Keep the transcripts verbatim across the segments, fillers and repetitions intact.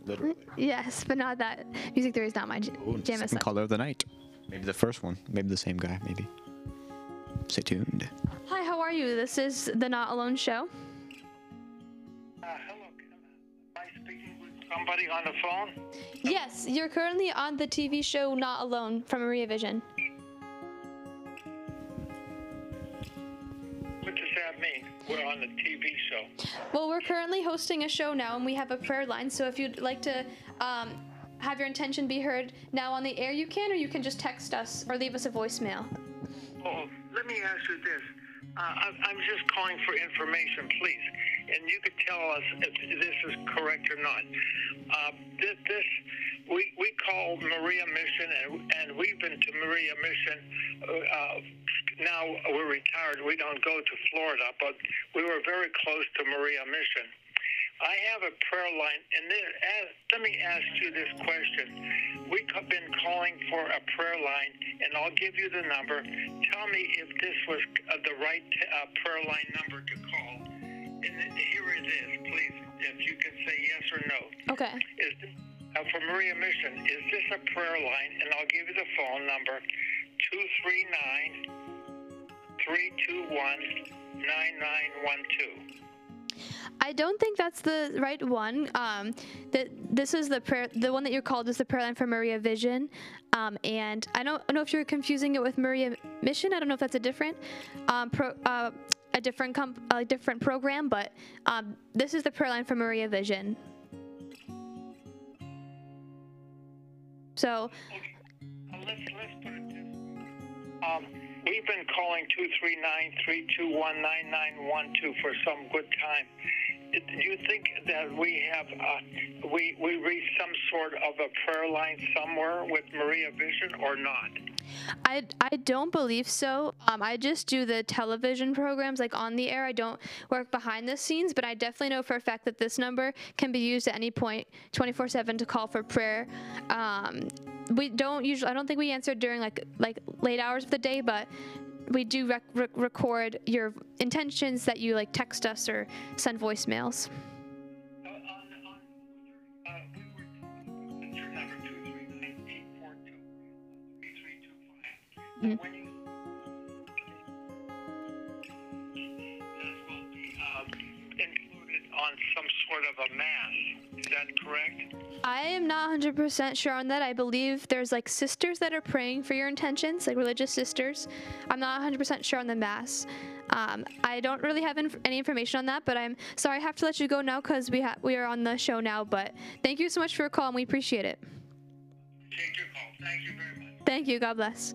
Literally. Yes, but not that. Music Theory is not my j- Ooh, jam as second such. caller of the night. Maybe the first one. Maybe the same guy. Maybe. Stay tuned. Hi, how are you? This is the Not Alone Show. Uh, hello, am I speaking with somebody on the phone? Yes, you're currently on the T V show Not Alone from Maria Vision. What does that mean? We're on the T V show. Well, we're currently hosting a show now, and we have a prayer line. So if you'd like to um, have your intention be heard now on the air, you can, or you can just text us or leave us a voicemail. Oh, let me ask you this. Uh, I, I'm just calling for information, please, and you could tell us if this is correct or not. Uh, this, this we we call Maria Mission, and and we've been to Maria Mission. Uh, now we're retired. We don't go to Florida, but we were very close to Maria Mission. I have a prayer line, and then, as, let me ask you this question. We've been calling for a prayer line, and I'll give you the number. Tell me if this was uh, the right uh, prayer line number to call. And here it is, please, if you can say yes or no. Okay. Is this, uh, for Maria Mission, is this a prayer line? And I'll give you the phone number, two three nine, three two one, nine nine one two. I don't think that's the right one. Um, that this is the prayer. The one that you're called is the prayer line for Maria Vision, um, and I don't know if you're confusing it with Maria Mission. I don't know if that's a different, um, pro, uh, a different comp, a different program. But um, this is the prayer line for Maria Vision. So, Okay. Uh, let's, let's put it this way. Um, we've been calling two three nine, three two one, nine nine one two for some good time. Do you think that we have, uh, we, we reach some sort of a prayer line somewhere with Maria Vision or not? I, I don't believe so. Um, I just do the television programs like on the air. I don't work behind the scenes, but I definitely know for a fact that this number can be used at any point twenty-four seven to call for prayer. Um, we don't usually, I don't think we answer during like like late hours of the day, but we do rec- rec- record your intentions that you like text us or send voicemails. Uh, on, on, uh, we were, that's your number, two three nine, eight four two, three three two five. Mhm. When you, this will be uh, included on some sort of a mass, is that correct? I am not one hundred percent sure on that. I believe there's like sisters that are praying for your intentions, like religious sisters. I'm not one hundred percent sure on the mass. Um, I don't really have inf- any information on that, but I'm sorry I have to let you go now because we ha- we are on the show now. But thank you so much for your call, and we appreciate it. Take your call. Thank you very much. Thank you. God bless.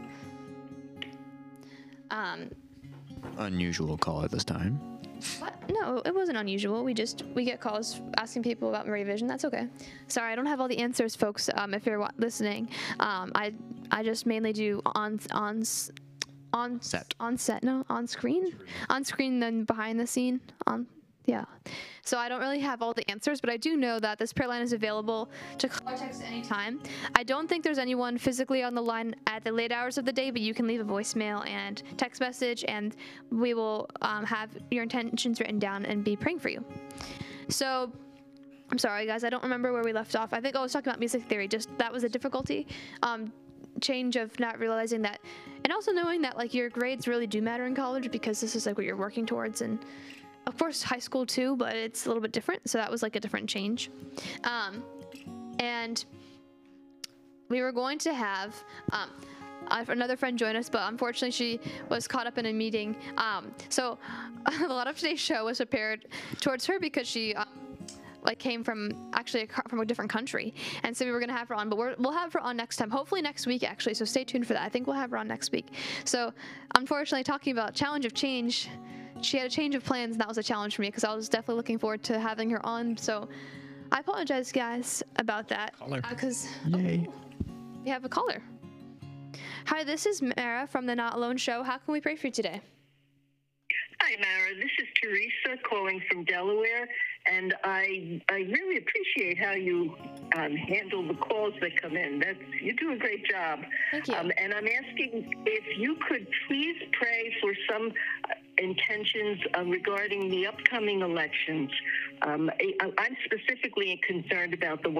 Um, Unusual call at this time. what? No, it wasn't unusual. We just we get calls asking people about Maria Vision. That's okay. Sorry, I don't have all the answers, folks. Um, if you're wa- listening, um, I I just mainly do on on s- on Set. on set. No, on screen, on screen, then behind the scene. On yeah. So I don't really have all the answers, but I do know that this prayer line is available to call or text at any time. I don't think there's anyone physically on the line at the late hours of the day, but you can leave a voicemail and text message, and we will um, have your intentions written down and be praying for you. So I'm sorry, guys. I don't remember where we left off. I think I was talking about music theory. Just that was a difficulty. Um, change of not realizing that, and also knowing that like your grades really do matter in college because this is like what you're working towards, and of course high school too, but it's a little bit different. So that was like a different change. Um, and we were going to have um, uh, another friend join us, but unfortunately she was caught up in a meeting. Um, so a lot of today's show was prepared towards her because she um, like came from actually a, co- from a different country, and so we were gonna have her on, but we're, we'll have her on next time, hopefully next week actually. So stay tuned for that. I think we'll have her on next week. So unfortunately, talking about challenge of change, she had a change of plans, and that was a challenge for me because I was definitely looking forward to having her on. So I apologize, guys, about that. Caller. Because Yay. we have a caller. Hi, this is Mara from the Not Alone Show. How can we pray for you today? Hi, Mara. This is Teresa calling from Delaware, and I I really appreciate how you um, handle the calls that come in. That's you do a great job. Thank you. Um, and I'm asking if you could please pray for some uh, intentions uh, regarding the upcoming elections. Um, I, I'm specifically concerned about the